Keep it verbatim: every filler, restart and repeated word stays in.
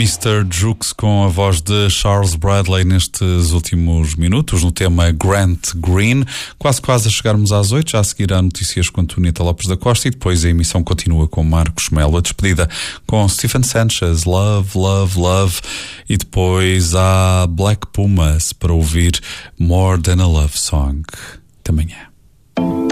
mister Jukes com a voz de Charles Bradley nestes últimos minutos no tema Grant Green. Quase quase a chegarmos às oito, já a seguir há notícias com Antonita Lopes da Costa e depois a emissão continua com Marcos Melo. A despedida com Stephen Sanchez, Love, Love, Love, e depois há Black Pumas para ouvir More Than a Love Song. Até amanhã.